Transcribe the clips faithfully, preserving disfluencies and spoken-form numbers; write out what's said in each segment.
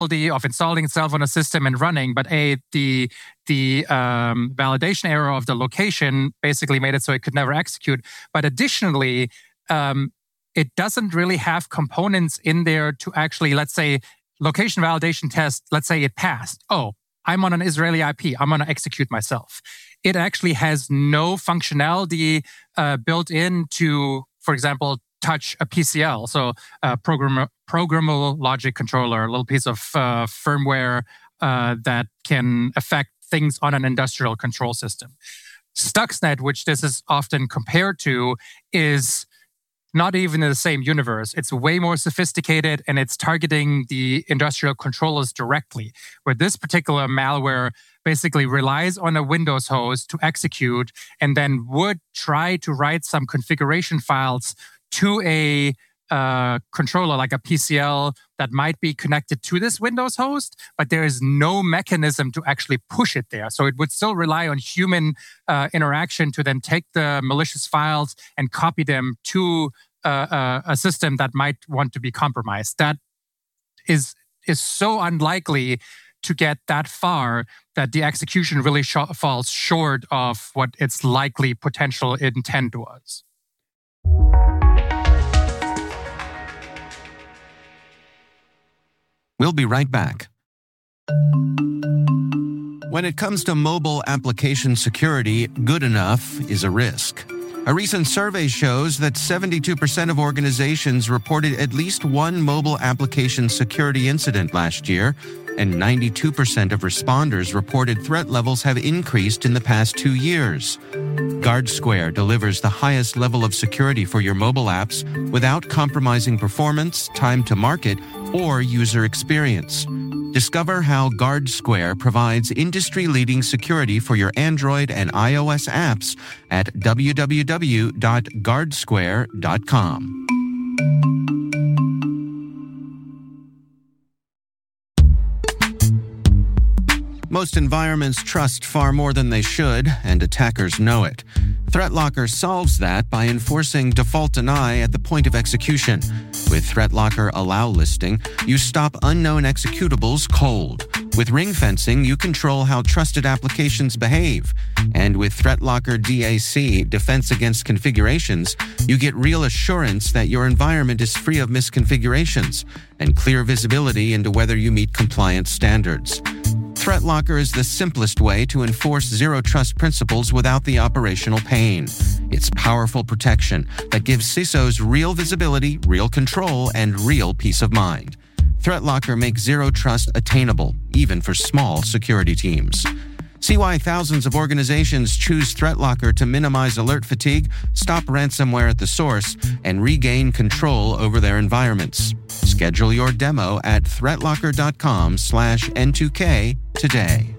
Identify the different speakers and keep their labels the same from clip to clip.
Speaker 1: of installing itself on a system and running, but A, the the um, validation error of the location basically made it so it could never execute. But additionally, um, it doesn't really have components in there to actually, let's say, location validation test, let's say it passed. Oh, I'm on an Israeli I P. I'm going to execute myself. It actually has no functionality uh, built in to, for example, touch a P C L, so a program, programmable logic controller, a little piece of uh, firmware uh, that can affect things on an industrial control system. Stuxnet, which this is often compared to, is not even in the same universe. It's way more sophisticated and it's targeting the industrial controllers directly, where this particular malware basically relies on a Windows host to execute and then would try to write some configuration files to a uh, controller like a P C L that might be connected to this Windows host, but there is no mechanism to actually push it there. So it would still rely on human uh, interaction to then take the malicious files and copy them to uh, uh, a system that might want to be compromised. That is is so unlikely to get that far that the execution really sh- falls short of what its likely potential intent was.
Speaker 2: We'll be right back. When it comes to mobile application security, good enough is a risk. A recent survey shows that seventy-two percent of organizations reported at least one mobile application security incident last year, and ninety-two percent of responders reported threat levels have increased in the past two years. GuardSquare delivers the highest level of security for your mobile apps without compromising performance, time to market, or user experience. Discover how GuardSquare provides industry-leading security for your Android and iOS apps at w w w dot guard square dot com. Most environments trust far more than they should, and attackers know it. ThreatLocker solves that by enforcing default deny at the point of execution. With ThreatLocker Allow listing, you stop unknown executables cold. With ring fencing, you control how trusted applications behave. And with ThreatLocker D A C, Defense Against Configurations, you get real assurance that your environment is free of misconfigurations and clear visibility into whether you meet compliance standards. ThreatLocker is the simplest way to enforce zero-trust principles without the operational pain. It's powerful protection that gives C I S Os real visibility, real control, and real peace of mind. ThreatLocker makes zero-trust attainable, even for small security teams. See why thousands of organizations choose ThreatLocker to minimize alert fatigue, stop ransomware at the source, and regain control over their environments. Schedule your demo at threatlocker.com slash N2K today.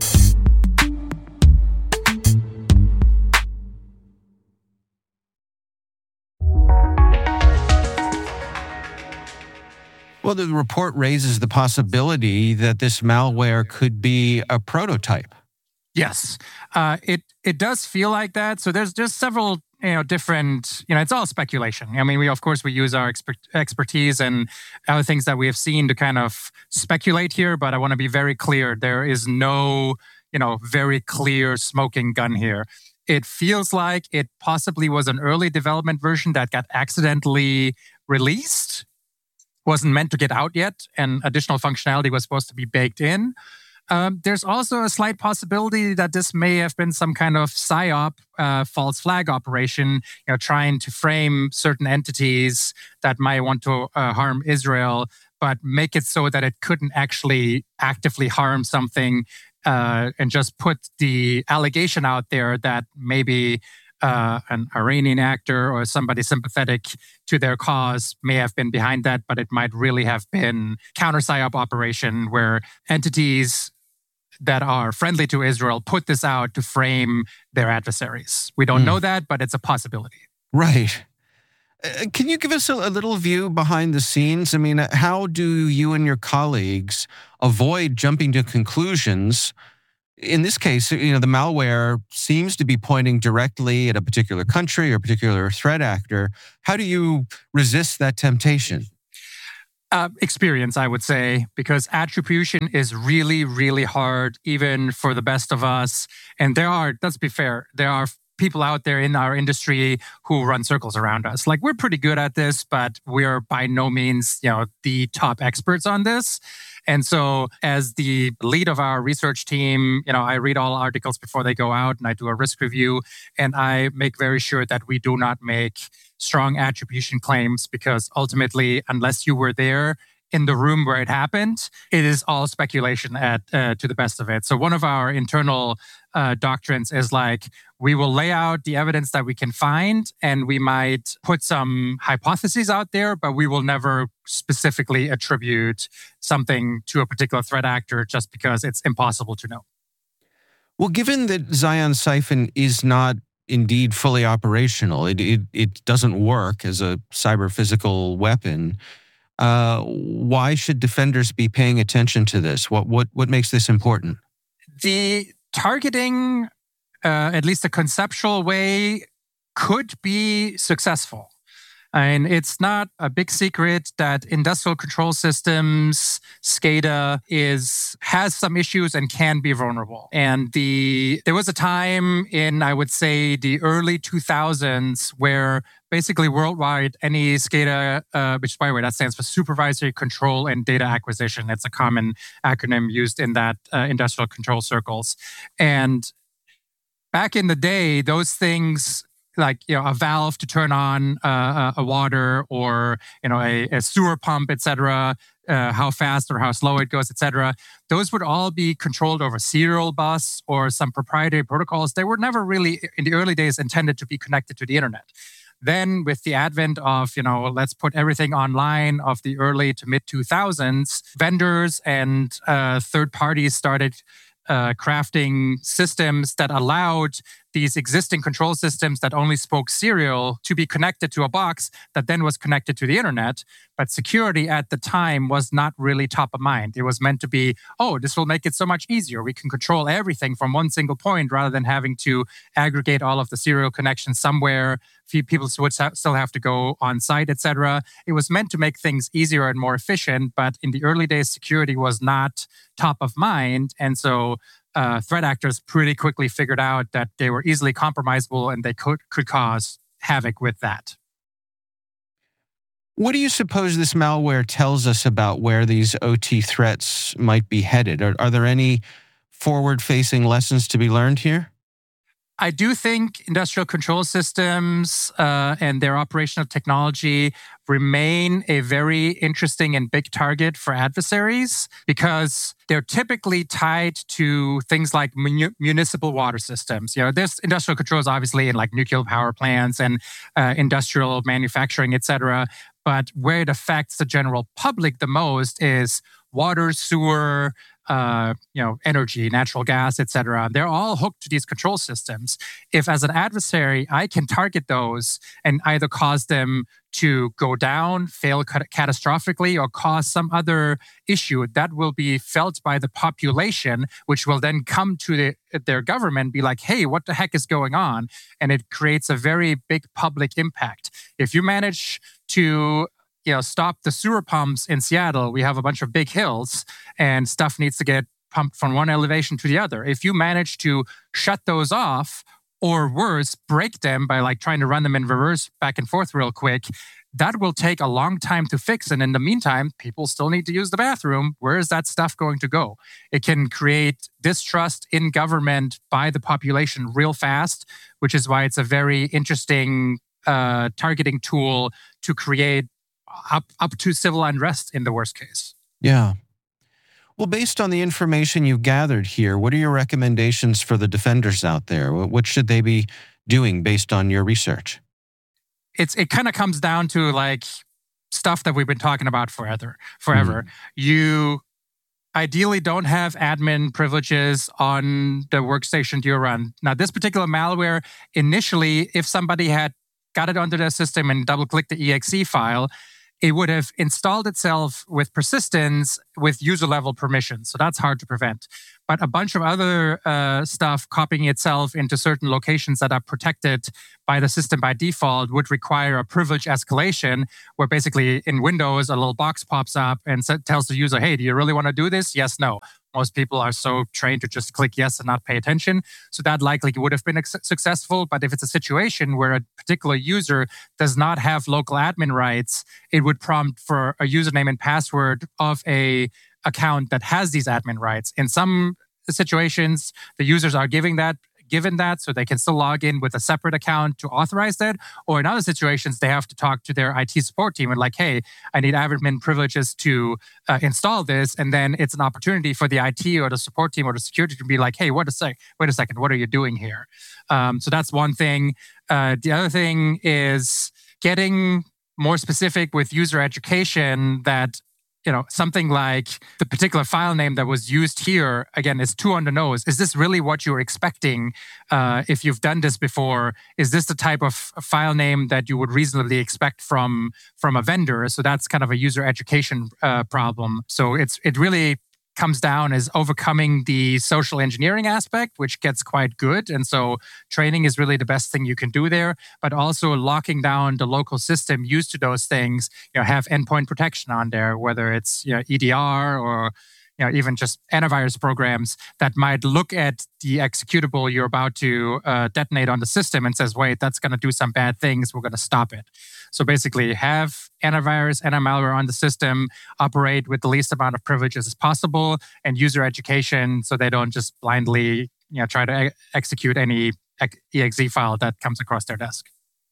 Speaker 2: Well, the report raises the possibility that this malware could be a prototype.
Speaker 1: Yes, uh, it it does feel like that. So there's just several, you know, different, you know, it's all speculation. I mean, we, of course, we use our expert, expertise and other things that we have seen to kind of speculate here. But I want to be very clear. There is no, you know, very clear smoking gun here. It feels like it possibly was an early development version that got accidentally released, wasn't meant to get out yet, and additional functionality was supposed to be baked in. Um, there's also a slight possibility that this may have been some kind of PSYOP, uh, false flag operation, you know, trying to frame certain entities that might want to uh, harm Israel, but make it so that it couldn't actually actively harm something, uh, and just put the allegation out there that maybe uh, an Iranian actor or somebody sympathetic to their cause may have been behind that, but it might really have been counter-PSYOP operation where entities that are friendly to Israel put this out to frame their adversaries. We don't mm. know that, but it's a possibility.
Speaker 2: Right. Uh, can you give us a, a little view behind the scenes? I mean, how do you and your colleagues avoid jumping to conclusions? In this case, you know, the malware seems to be pointing directly at a particular country or a particular threat actor. How do you resist that temptation?
Speaker 1: Uh, experience, I would say, because attribution is really, really hard, even for the best of us. And there are, let's be fair, there are people out there in our industry who run circles around us. Like, we're pretty good at this, but we're by no means, you know, the top experts on this. And so as the lead of our research team, you know, I read all articles before they go out and I do a risk review, and I make very sure that we do not make strong attribution claims, because ultimately, unless you were there in the room where it happened, it is all speculation at uh, to the best of it. So one of our internal uh, doctrines is like, we will lay out the evidence that we can find, and we might put some hypotheses out there, but we will never specifically attribute something to a particular threat actor just because it's impossible to know.
Speaker 2: Well, given that Zion Siphon is not indeed fully operational, it it, it doesn't work as a cyber physical weapon, uh, why should defenders be paying attention to this? What what what makes this important?
Speaker 1: The targeting, uh, at least the conceptual way, could be successful. And it's not a big secret that industrial control systems, SCADA, is has some issues and can be vulnerable. And the there was a time in, I would say, the early two thousands where basically worldwide, any SCADA, uh, which by the way, that stands for Supervisory Control and Data Acquisition. It's a common acronym used in that uh, industrial control circles. And back in the day, those things, like, you know, a valve to turn on uh, a water, or, you know, a, a sewer pump, et cetera, uh, how fast or how slow it goes, et cetera. Those would all be controlled over serial bus or some proprietary protocols. They were never really, in the early days, intended to be connected to the internet. Then with the advent of, you know, let's put everything online of the early to mid two thousands, vendors and uh, third parties started Uh, crafting systems that allowed these existing control systems that only spoke serial to be connected to a box that then was connected to the internet. But security at the time was not really top of mind. It was meant to be, oh, this will make it so much easier. We can control everything from one single point rather than having to aggregate all of the serial connections somewhere. Few people would still have to go on site, et cetera. It was meant to make things easier and more efficient. But in the early days, security was not top of mind. And so uh, threat actors pretty quickly figured out that they were easily compromisable and they could, could cause havoc with that.
Speaker 2: What do you suppose this malware tells us about where these O T threats might be headed? Are, are there any forward-facing lessons to be learned here?
Speaker 1: I do think industrial control systems uh, and their operational technology remain a very interesting and big target for adversaries, because they're typically tied to things like mun- municipal water systems. You know, there's industrial controls obviously in like nuclear power plants and uh, industrial manufacturing, et cetera. But where it affects the general public the most is water, sewer, uh, you know, energy, natural gas, et cetera. They're all hooked to these control systems. If, as an adversary, I can target those and either cause them to go down, fail catastrophically, or cause some other issue that will be felt by the population, which will then come to the, their government, be like, hey, what the heck is going on? And it creates a very big public impact. If you manage to you know, stop the sewer pumps in Seattle, we have a bunch of big hills and stuff needs to get pumped from one elevation to the other. If you manage to shut those off, or worse, break them by like trying to run them in reverse back and forth real quick, that will take a long time to fix. And in the meantime, people still need to use the bathroom. Where is that stuff going to go? It can create distrust in government by the population real fast, which is why it's a very interesting uh, targeting tool to create Up, up to civil unrest in the worst case.
Speaker 2: Yeah. Well, based on the information you've gathered here, what are your recommendations for the defenders out there? What should they be doing based on your research?
Speaker 1: It's It kind of comes down to like stuff that we've been talking about forever. Forever. Mm-hmm. You ideally don't have admin privileges on the workstation you run. Now, this particular malware, initially, if somebody had got it onto their system and double-clicked the E X E file, it would have installed itself with persistence with user-level permissions. So that's hard to prevent. But a bunch of other uh, stuff copying itself into certain locations that are protected by the system by default would require a privilege escalation, where basically in Windows, a little box pops up and tells the user, hey, do you really want to do this? Yes, no. Most people are so trained to just click yes and not pay attention. So that likely would have been ex- successful. But if it's a situation where a particular user does not have local admin rights, it would prompt for a username and password of a account that has these admin rights. In some situations, the users are giving that given that, so they can still log in with a separate account to authorize that. Or in other situations, they have to talk to their I T support team and like, hey, I need admin privileges to uh, install this. And then it's an opportunity for the I T or the support team or the security to be like, hey, wait a sec, wait a second, what are you doing here? Um, so that's one thing. Uh, the other thing is getting more specific with user education that, you know, something like the particular file name that was used here, again, is too on the nose. Is this really what you're expecting uh, if you've done this before? Is this the type of file name that you would reasonably expect from, from a vendor? So that's kind of a user education uh, problem. So it's it really comes down as overcoming the social engineering aspect, which gets quite good. And so training is really the best thing you can do there, but also locking down the local system used to those things, you know, have endpoint protection on there, whether it's, you know, E D R or, you know, even just antivirus programs that might look at the executable you're about to uh, detonate on the system and says, wait, that's going to do some bad things. We're going to stop it. So basically have antivirus, anti-malware on the system, operate with the least amount of privileges as possible, and user education so they don't just blindly, you know, try to e- execute any E X E file that comes across their desk.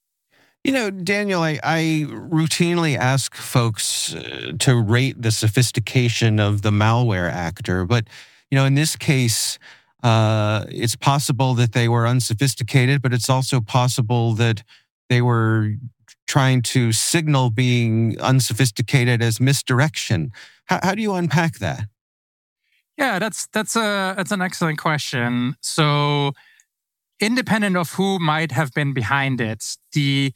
Speaker 2: You know, Daniel, I, I routinely ask folks uh, to rate the sophistication of the malware actor, but, you know, in this case, uh, it's possible that they were unsophisticated, but it's also possible that they were trying to signal being unsophisticated as misdirection. How, how do you unpack that?
Speaker 1: Yeah, that's that's a that's an excellent question. So, independent of who might have been behind it, the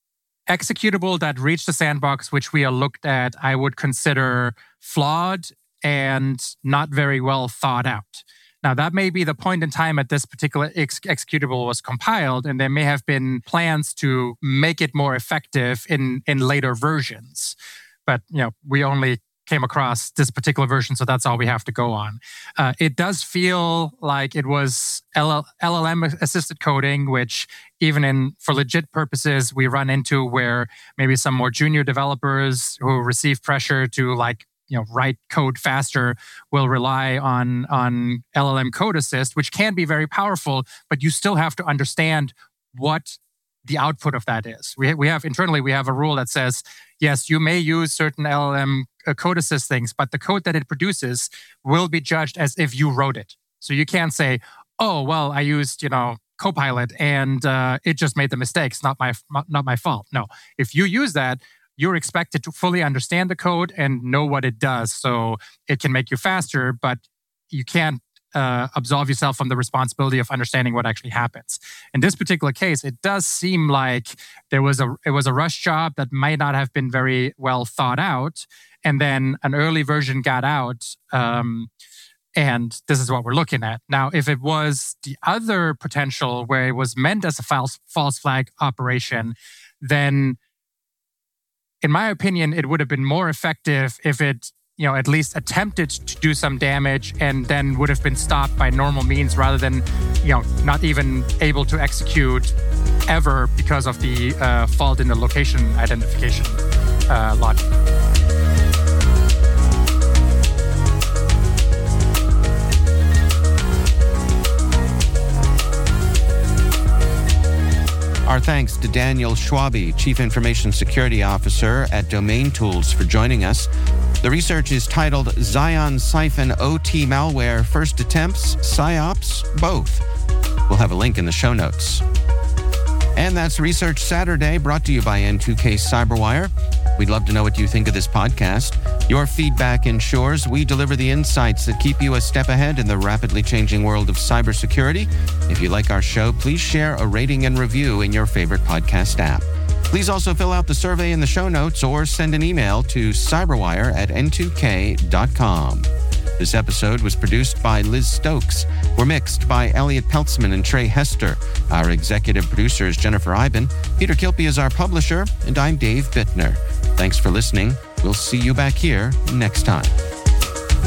Speaker 1: executable that reached the sandbox, which we are looked at, I would consider flawed and not very well thought out. Now, that may be the point in time at this particular ex- executable was compiled, and there may have been plans to make it more effective in, in later versions. But, you know, we only came across this particular version, so that's all we have to go on. Uh, it does feel like it was L L M-assisted coding, which even in for legit purposes, we run into where maybe some more junior developers who receive pressure to like, you know, write code faster will rely on, on L L M code assist, which can be very powerful, but you still have to understand what the output of that is. We, we have internally, we have a rule that says, yes, you may use certain L L M uh, code assist things, but the code that it produces will be judged as if you wrote it. So you can't say, oh, well, I used, you know, Copilot and uh, it just made the mistakes, not my, not my fault. No, if you use that, you're expected to fully understand the code and know what it does. So it can make you faster, but you can't Uh, absolve yourself from the responsibility of understanding what actually happens. In this particular case, it does seem like there was a it was a rush job that might not have been very well thought out, and then an early version got out, um, and this is what we're looking at now. If it was the other potential where it was meant as a false false flag operation, then, in my opinion, it would have been more effective if it, you know, at least attempted to do some damage and then would have been stopped by normal means rather than, you know, not even able to execute ever because of the uh, fault in the location identification uh, logic.
Speaker 2: Our thanks to Daniel Schwabe, Chief Information Security Officer at Domain Tools, for joining us. The research is titled Zion-O T Malware First Attempts, PsyOps, Both. We'll have a link in the show notes. And that's Research Saturday, brought to you by N two K Cyberwire. We'd love to know what you think of this podcast. Your feedback ensures we deliver the insights that keep you a step ahead in the rapidly changing world of cybersecurity. If you like our show, please share a rating and review in your favorite podcast app. Please also fill out the survey in the show notes or send an email to cyberwire at n two k dot com. This episode was produced by Liz Stokes. We're mixed by Elliot Peltzman and Trey Hester. Our executive producer is Jennifer Iben. Peter Kilpie is our publisher, and I'm Dave Bittner. Thanks for listening. We'll see you back here next time.